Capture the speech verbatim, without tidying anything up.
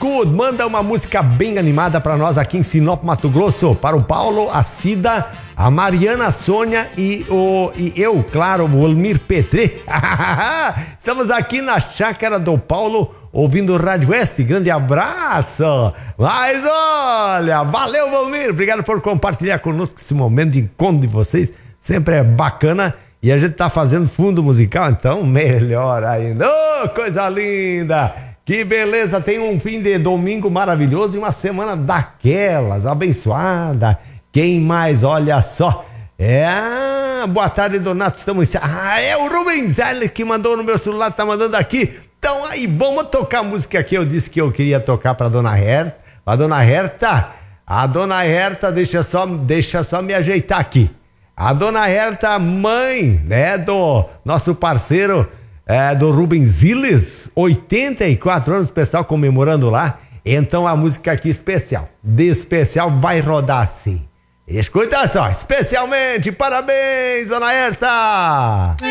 Good, manda uma música bem animada pra nós aqui em Sinop, Mato Grosso. Para o Paulo, a Cida, a Mariana, a Sônia e, o, e eu, claro, o Olmir Petri. Estamos aqui na chácara do Paulo, ouvindo o Rádio Oeste. Grande abraço. Mas olha, valeu, Volmir. Obrigado por compartilhar conosco esse momento de encontro de vocês. Sempre é bacana. E a gente tá fazendo fundo musical, então melhor ainda. Oh, coisa linda. Que beleza. Tem um fim de domingo maravilhoso e uma semana daquelas, abençoada. Quem mais? Olha só. É, boa tarde, Donato. Estamos... Ah, é o Rubens L que mandou no meu celular, tá mandando aqui. Então aí, vamos tocar música aqui. Eu disse que eu queria tocar pra Dona Herta. Pra Dona Herta. A Dona Herta, deixa só, deixa só me ajeitar aqui. A Dona Herta, mãe, né, do nosso parceiro, é, do Rubens Illes, oitenta e quatro anos, pessoal comemorando lá. Então a música aqui especial, de especial, vai rodar assim. Escuta só, especialmente, parabéns, Dona Herta!